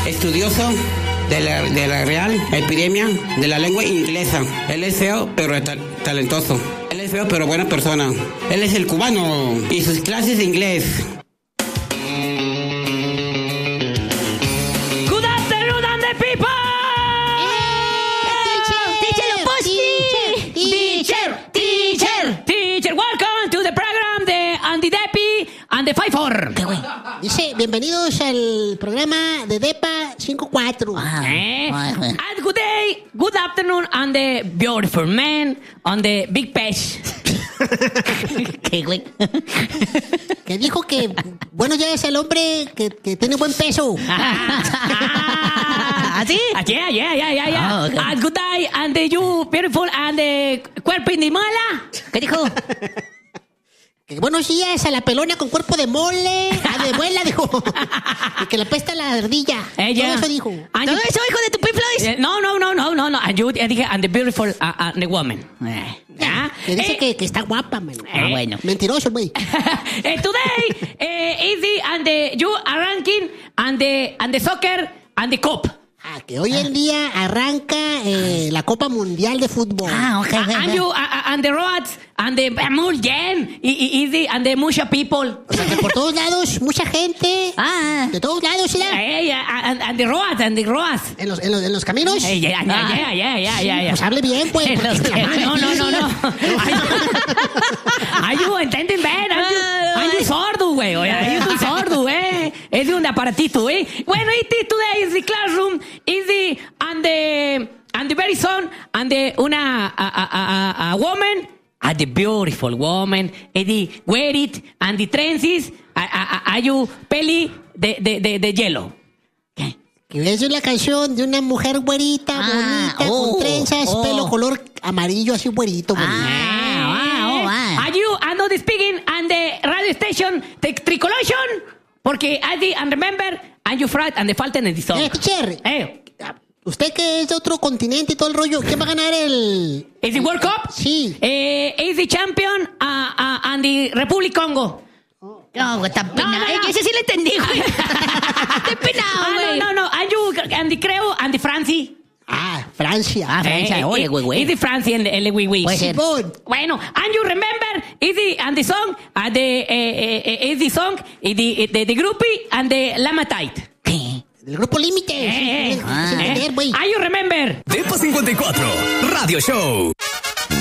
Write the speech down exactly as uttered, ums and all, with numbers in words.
estudioso de la, de la Real Epidemia de la Lengua Inglesa. Él es feo, pero ta- talentoso. Él es feo, pero buena persona. Él es el cubano y sus clases de inglés. Good afternoon, and the people. Teacher, teacher, teacher, welcome to the program de Andy Depi and the Five Four. ¿Qué güey? Dice, bienvenidos al programa de Depa cinco cuatro. Ah, eh? Ay, güey. And good day, good afternoon, and the beautiful man on the big page. ¿Qué güey? Que dijo que bueno ya es el hombre que, que tiene buen peso. ¿Así? Ah, yeah, yeah, yeah, yeah, yeah. Oh, okay. And good day, and the you beautiful, and the cuerpo de mala. ¿Qué dijo? Que buenos días a la pelona con cuerpo de mole. Ah, de muela, dijo. Y que le apesta la ardilla. Ella. Todo eso dijo. And ¿Todo you- eso dijo de tu Pink Floyd? Eh, No, no, no, no, no, no. And you eh, dije, and the beautiful, uh, uh, the woman. Eh, ¿ya? Que dice Eh, que, que está guapa, man. Ah, bueno. Mentiroso, güey. eh, today, eh, is the, and the, you are ranking, and the, and the soccer, and the cup. Ah, que hoy en día arranca eh, la Copa Mundial de Fútbol. Ah, ok. Uh, and you, uh, uh, and the roads, and the, uh, muy bien, y, y, y the, and the mucha people. O sea que por todos lados, mucha gente. Ah. De todos lados, ¿sí? Eh, yeah, and, and the roads, and the roads. En los, en los, en los caminos. Eh, yeah, yeah, yeah, yeah, yeah, yeah, yeah. Pues hable bien, pues. Eh, los porque que- la madre no, no, no, no. difícil. Ay, you entienden bien. Ay, you- ay, you sordo, güey. Oye, ay, you sordo, eh. Es de un aparatito, eh. Bueno, it is today is the classroom, is the, and the, and the very son, and the, una, a, a, a, a woman, and the beautiful woman, and the wear it, and the trenches, are you peli de, de, de, de hielo. ¿Qué? Que es una canción de una mujer güerita, Ah, bonita, oh, con trenzas, oh. pelo color amarillo, así güerito, bonito. Ah, wow, wow. Are you and not speaking and the radio station the tricolation? Porque I did and remember and you fright and the falten en the song. Eh, teacher, Eh, usted que es de otro continente y todo el rollo, ¿quién va a ganar el...? is the World Cup? Sí. Eh, is the champion uh, uh, and the Republic Congo. No, güey, está penado. no, no. Eh, ese sí le entendí, güey. Está penado, Ah, güey. no, no, no. And you and the creo and the Francie. Ah, Francia. Ah, Francia, Eh, oye, eh, güey, güey. Is the Francie and the, and the wee wee. Puede ser. Simón. Bueno, and you remember is the and the song and the eh, eh, is the song is the the, the groupie and the Lamatite. ¿Qué? Del grupo Límite. Eh, eh, Sí, sí, sí, eh. entender, güey. Ah, you remember. Depa cincuenta y cuatro, Radio Show.